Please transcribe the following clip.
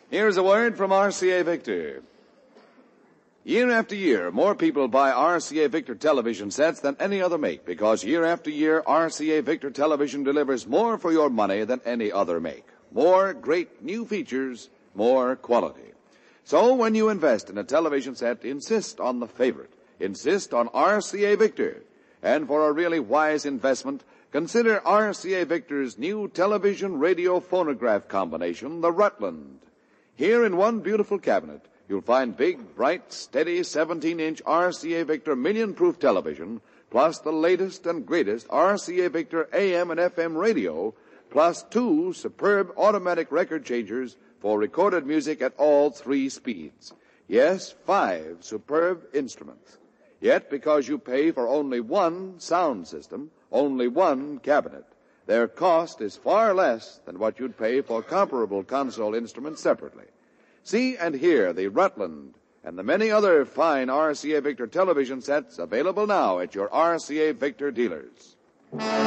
Here's a word from RCA Victor. Year after year, more people buy RCA Victor television sets than any other make because year after year, RCA Victor television delivers more for your money than any other make. More great new features, more quality. So when you invest in a television set, insist on the favorite. Insist on RCA Victor. And for a really wise investment, consider RCA Victor's new television radio phonograph combination, the Rutland. Here in one beautiful cabinet, you'll find big, bright, steady 17-inch RCA Victor million-proof television, plus the latest and greatest RCA Victor AM and FM radio, plus 2 superb automatic record changers for recorded music at all 3 speeds. Yes, 5 superb instruments. Yet, because you pay for only one sound system, only one cabinet, their cost is far less than what you'd pay for comparable console instruments separately. See and hear the Rutland and the many other fine RCA Victor television sets available now at your RCA Victor dealers.